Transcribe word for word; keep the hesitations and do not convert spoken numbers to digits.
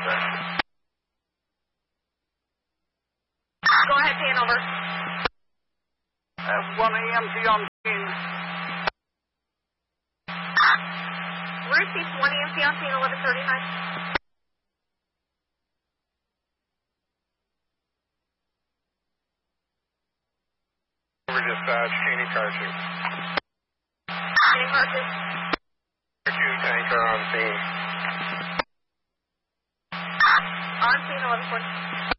dispatch. Go ahead, Hanover. F one E M T on scene. Roost one E M T on scene, eleven thirty-nine. Over dispatch, Cheney car two. Cheney car two. two tanker on scene. On scene, eleven forty.